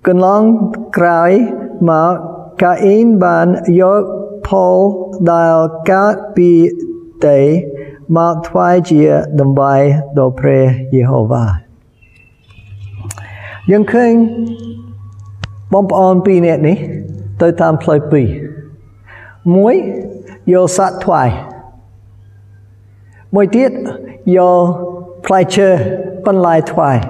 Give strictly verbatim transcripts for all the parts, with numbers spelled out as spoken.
កន្លងក្រោយមកកាអ៊ីនបានយកផលដែលកើតពីដីមកថ្វាយជាដើម្បីដល់ព្រះយេហូវ៉ាយើងឃើញបងប្អូនពីរនាក់នេះទៅតាមផ្លូវពីរមួយយកសត្វថ្វាយមួយទៀតយកផ្លែឈើបន្លែថ្វាយ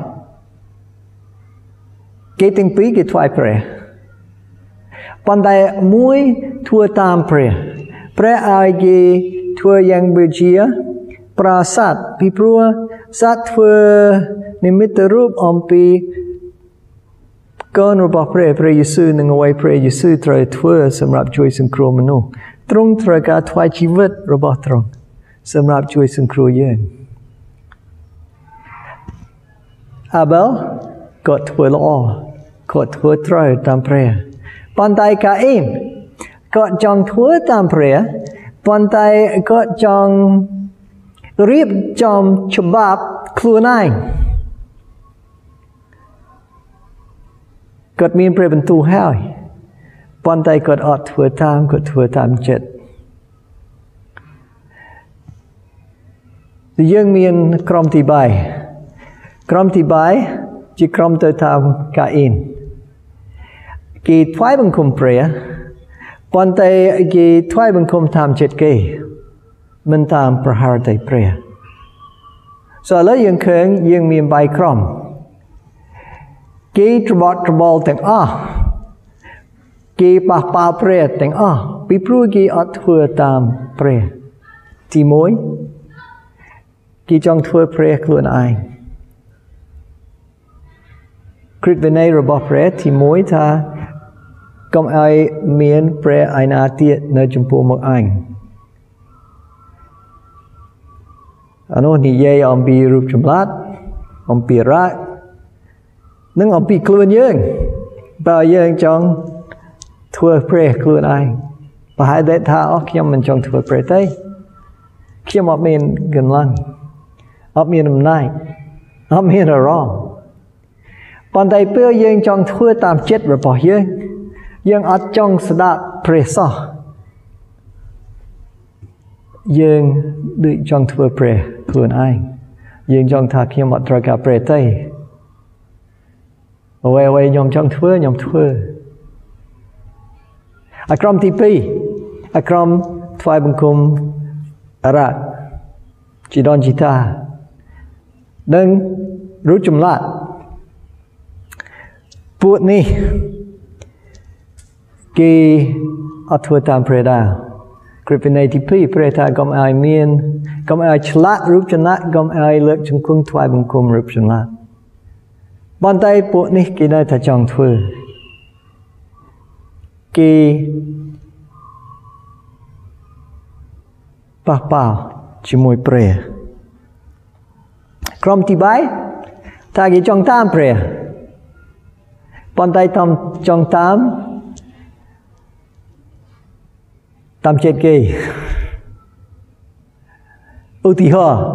គេទាំងពីរគេថ្វាយព្រះប៉ុន្តែមួយធ្វើតាមព្រះព្រះឲ្យគេធ្វើយ៉ាងវិជ្ជាប្រាសាទពីព្រោះសត្វធ្វើនិមិត្តរូបអំពីកូនរបស់ព្រះព្រះយេស៊ូវនឹងអ្វីព្រះយេស៊ូវត្រូវធ្វើសម្រាប់ជួយសង្គ្រោះមនុស្សទ្រង់ត្រូវការថ្វាយជីវិតរបស់ទ្រង់សម្រាប់ជួយសង្គ្រោះយើងអាបែលក៏ធ្វើល្អក៏ធ្វើត្រូវតាមព្រះប៉ុន្តែកាអ៊ីនក៏ចង់ធ្វើតាមព្រះប៉ុន្តែក៏ចង់រៀបចំច្បាប់ខ្លួនឯងគាត់មានព្រះបន្ទូលហើយប៉ុន្តែគាត់អត់ធ្វើតាមគាត់ធ្វើតាមចិត្តយើងមានក្រុមទីបីក្រុមទីបីជាក្រុមទៅតាមកាអ៊ីនគេថ្វាយបង្គំព្រះប៉ុន្តែគេថ្វាយបង្គំតាមចិត្តគេមិនតាមប្រហារតែព្រះសូឥឡូវយើងឃើញយើងមានបីក្រុមគេត្របត់ត្របល់ទាំងអស់គេប៉ះប៉ាល់ព្រះទាំងអស់ពីព្រោះគេអត់ធ្វើតាមព្រះទីមួយគេចង់ធ្វើព្រះខ្លួនឯងគ្រិស្តវិន័យរបស់ព្រះទីមួយថាកុំឲ្យមានព្រះឯណាទៀតនៅចំពោះមុខឯងអានោះនិយាយអំពីរូបចម្លាក់អំពីរាជនិងអំពីខ្លួនយើងបើយើងចង់ធ្វើព្រះខ្លួនឯងប្រហែលតែថាអស់ខ្ញុំមិនចង់ធ្វើព្រះទេខ្ញុំអត់មានកម្លាំងអត់មានអំណាចអត់មានអារម្មណ៍ប៉ុន្តែពេលយើងចង់ធ្វើតាមចិត្តរបស់យើងយើងអត់ចង់ស្ដាប់ព្រះសោះយើងដូចចង់ធ្វើព្រះខ្លួនឯងយើងចង់ថាខ្ញុំអត់ត្រូវការព្រះទេអ្វីអ្វីខ្ញុំចង់ធ្វើខ្ញុំធ្វើអាក្រុមទីពីរអាក្រុមថ្វាយបង្គំអារ៉ាជីដូនជីតានិងរូបចម្លាក់ពួកនេះគេអត់ធ្វើតាមព្រះដែរគ្រិស្តវិន័យទីពីរព្រះថាកុំឲ្យមានកុំឲ្យឆ្លាក់រូបចម្លាក់កុំឲ្យលើកជង្គង់ថ្វាយបង្គំរូបចម្លាក់ប៉ុន្តែពួកនេះគេនៅតែចង់ធ្វើគេប៉ះប៉ាល់ជាមួយព្រះក្រុមទីបីថាគេចង់តាមព្រះប៉ុន្តែតាមចង់តាមតាមចិត្តគេឧទាហរណ៍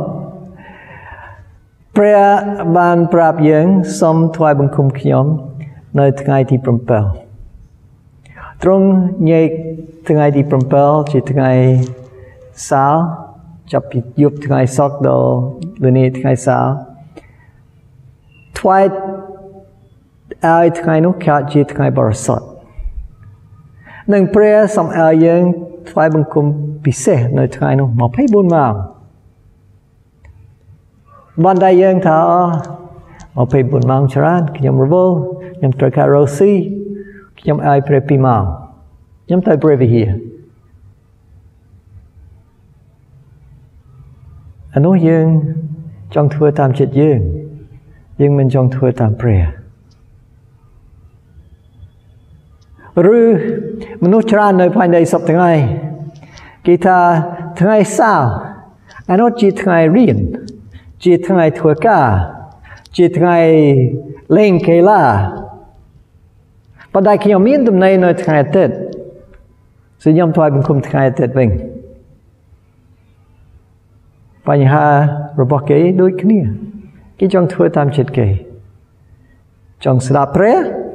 ព្រះបានប្រាប់យើងសូមថ្វាយបង្គំខ្ញុំនៅថ្ងៃទី7ទ្រង់ញែកថ្ងៃទី7ជាថ្ងៃសៅរ៍ចាប់ពីយប់ថ្ងៃសុក្រដល់ល្ងាចថ្ងៃសៅរ៍ថ្វាយឲ្យថ្ងៃនោះកើតជាថ្ងៃបរិសុទ្ធនិងព្រះសូមឲ្យយើងថ្វាយបង្គំពិសេសនៅថ្ងៃនោះยี่สิบสี่ម៉ោងបណ្ដាយើងថាยี่สิบสี่ម៉ោងច្រើនខ្ញុំរវល់ខ្ញុំត្រូវការរកស៊ីខ្ញុំឲ្យព្រះពីរម៉ោងខ្ញុំទៅព្រះវិហារអានោះយើងចង់ធ្វើតាមចិត្តយើងយើងមិនចង់ធ្វើតាមព្រះឬមនុស្សច្រើននៅផែនដីសប្តាហ៍ថ្ងៃគេថាថ្ងៃសៅរ៍អានោះជាថ្ងៃរៀនជាថ្ងៃធ្វើការជាថ្ងៃលេងកីឡាប៉ុន្តែខ្ញុំមានទំនេរនៅថ្ងៃអាទិត្យសូមខ្ញុំថ្វាយបង្គំថ្ងៃអាទិត្យវិញបញ្ហារបស់គេដូចគ្នាគេចង់ធ្វើតាមចិត្តគេចង់ស្ដាប់ព្រះ